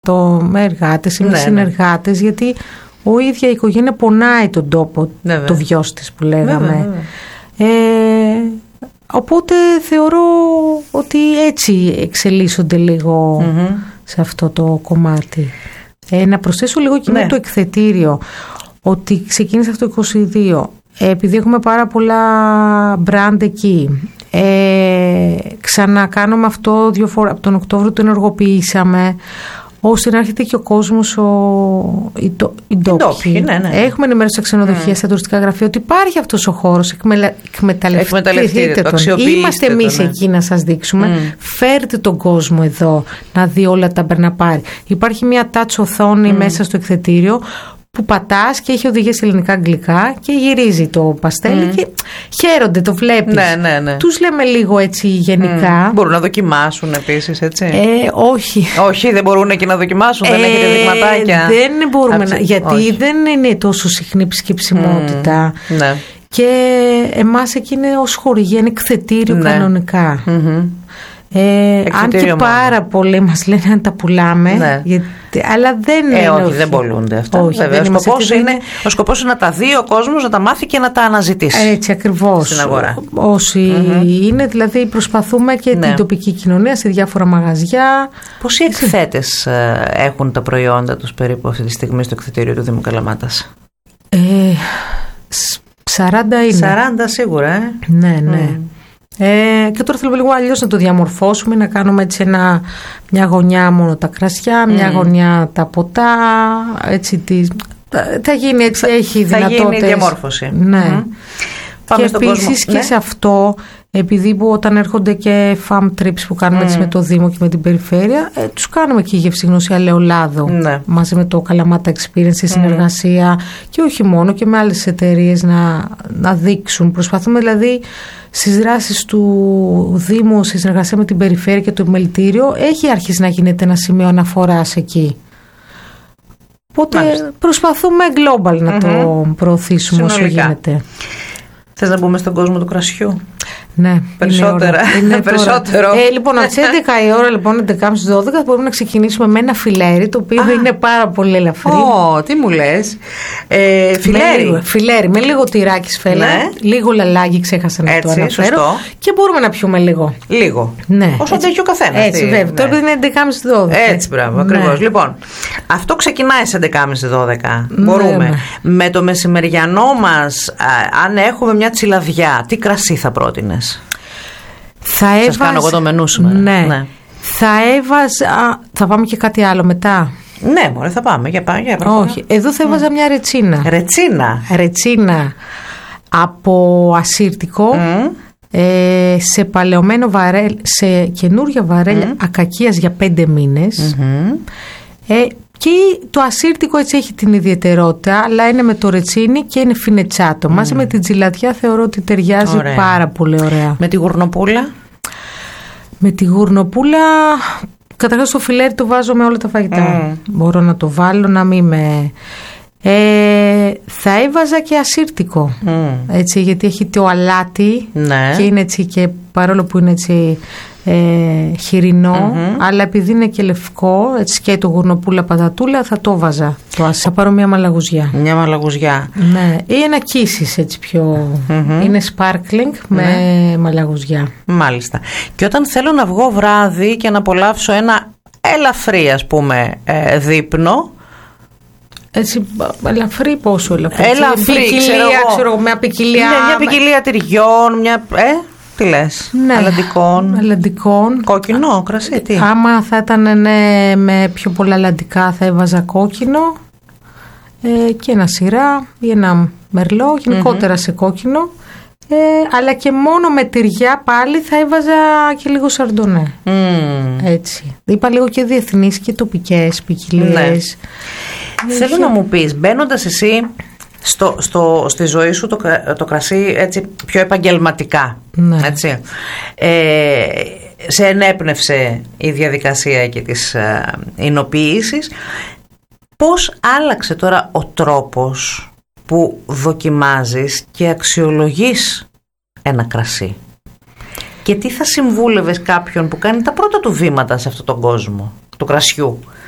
με εργάτες ή με συνεργάτες, γιατί η ίδια η οικογένεια πονάει τον τόπο, το βιός της που λέγαμε. Οπότε θεωρώ ότι έτσι εξελίσσονται λίγο σε αυτό το κομμάτι. Να προσθέσω λίγο και με το εκθετήριο, ότι ξεκίνησε αυτό το 22, επειδή έχουμε πάρα πολλά μπραντ εκεί. Ξανακάνουμε αυτό 2 φορές, από τον Οκτώβριο το ενεργοποιήσαμε, ώστε να έρχεται και ο κόσμος οι ντόπιοι. Έχουμε ενημέρωση στα ξενοδοχεία, στα τουριστικά γραφεία, ότι υπάρχει αυτός ο χώρος, εκμεταλλευτείτε τον. Είμαστε εμείς εκεί να σας δείξουμε. Φέρτε τον κόσμο εδώ να δει όλα τα μπερναπάρι. Υπάρχει μια touch οθόνη μέσα στο εκθετήριο που πατάς και έχει οδηγίες ελληνικά-αγγλικά και γυρίζει το παστέλι και χαίρονται, το βλέπεις. Τους λέμε λίγο έτσι γενικά. Μπορούν να δοκιμάσουν επίσης, έτσι? Όχι. Όχι, δεν μπορούν και να δοκιμάσουν, δεν έχετε δειγματάκια? Δεν μπορούμε γιατί δεν είναι τόσο συχνή επισκεψιμότητα. Και εμάς εκεί είναι ως χορηγία, είναι εκθετήριο κανονικά. Αν και πάρα πολλοί μας λένε να τα πουλάμε, αλλά δεν είναι. Όχι, δεν πολλούνται αυτά. Ο σκοπός είναι να τα δει ο κόσμος, να τα μάθει και να τα αναζητήσει. Έτσι ακριβώς. Στην αγορά. Όσοι είναι, δηλαδή προσπαθούμε και την τοπική κοινωνία σε διάφορα μαγαζιά. Πόσοι εκθέτες έχουν τα προϊόντα τους περίπου αυτή τη στιγμή στο εκθετήριο του Δήμου Καλαμάτας? 40 είναι. 40 σίγουρα, Ναι. Και τώρα θέλουμε λίγο αλλιώς να το διαμορφώσουμε, να κάνουμε έτσι μια γωνιά μόνο τα κρασιά, μια γωνιά τα ποτά, έτσι θα γίνει έτσι, έχει δυνατότητες. Θα γίνει διαμόρφωση. Ναι. Και επίσης και σε αυτό, επειδή όταν έρχονται και farm trips που κάνουμε έτσι με το Δήμο και με την περιφέρεια, τους κάνουμε και γευσηγνωσία ελαιολάδου μαζί με το Καλαμάτα Experience σε συνεργασία και όχι μόνο και με άλλες εταιρείες να δείξουν. Προσπαθούμε δηλαδή στις δράσεις του Δήμου σε συνεργασία με την περιφέρεια και το επιμελητήριο έχει αρχίσει να γίνεται ένα σημείο αναφοράς εκεί. Οπότε προσπαθούμε global να το προωθήσουμε όσο γίνεται. Θες να μπούμε στον κόσμο του κρασιού? Ναι, περισσότερο. Λοιπόν, από τις 11 η ώρα, λοιπόν, 11.30-12 μπορούμε να ξεκινήσουμε με ένα φιλέρι, το οποίο είναι πάρα πολύ ελαφρύ. Τι μου λες? Φιλέρι, με λίγο τυράκι σφέλα, λίγο λαλάκι, ξέχασα να το αναφέρω. Σωστό. Και μπορούμε να πιούμε λίγο. Ναι. Όσο θέλει ο καθένας. Έτσι, βέβαια. Τώρα είναι 11.30-12. Έτσι, μπράβο, ακριβώς. Λοιπόν, αυτό ξεκινάει σε 11.30-12. Μπορούμε. Με το μεσημεριανό μας, αν έχουμε μια τσιλαδιά, τι κρασί θα πρότεινες? Σας κάνω εγώ το μενού σήμερα. Ναι. Θα έβαζα. Θα πάμε και κάτι άλλο μετά? Ναι, μωρέ, θα πάμε. Για όχι. Εδώ θα έβαζα μια ρετσίνα. Ρετσίνα. Από ασύρτικο. Σε παλαιωμένο βαρέλ, σε καινούρια βαρέλια ακακίας για 5 μήνες. Και το ασύρτικο έτσι έχει την ιδιαιτερότητα, αλλά είναι με το ρετσίνι και είναι φινετσάτο. Μαζί με την τζιλατιά θεωρώ ότι ταιριάζει πάρα πολύ ωραία. Με τη γουρνοπούλα? Με τη γουρνοπούλα, καταρχάς το φιλέρι το βάζω με όλα τα φαγητά. Μπορώ να το βάλω, να μην με... θα έβαζα και ασύρτικο, έτσι, γιατί έχει το αλάτι και είναι έτσι, και παρόλο που είναι έτσι χοιρινό, αλλά επειδή είναι και λευκό, έτσι, και το γουρνοπούλα πατατούλα, θα το βάζα. Θα πάρω μια μαλαγουζιά. Ναι, ή ένα κίσις έτσι πιο... είναι sparkling με μαλαγουζιά. Μάλιστα. Και όταν θέλω να βγω βράδυ και να απολαύσω ένα ελαφρύ, ας πούμε, δείπνο, έτσι, ελαφρύ, πόσο ελαφρύ? Ξέρω εγώ, μια ποικιλία. Ναι, μια ποικιλία τυριών, τι λες? Ναι, αλαντικών. Κόκκινο κρασί, τι? Άμα θα ήταν με πιο πολλά αλαντικά, θα έβαζα κόκκινο και ένα σειρά ή ένα μερλό, γενικότερα σε κόκκινο. Αλλά και μόνο με τυριά πάλι θα έβαζα και λίγο σαρντονέ. Έτσι. Είπα λίγο και διεθνείς και τοπικές ποικιλίες. Θέλω να μου πεις, μπαίνοντας εσύ στη ζωή σου το κρασί έτσι πιο επαγγελματικά, έτσι, σε ενέπνευσε η διαδικασία και της εινοποίησης, πώς άλλαξε τώρα ο τρόπος που δοκιμάζεις και αξιολογείς ένα κρασί, και τι θα συμβούλευες κάποιον που κάνει τα πρώτα του βήματα σε αυτόν τον κόσμο του κρασιού?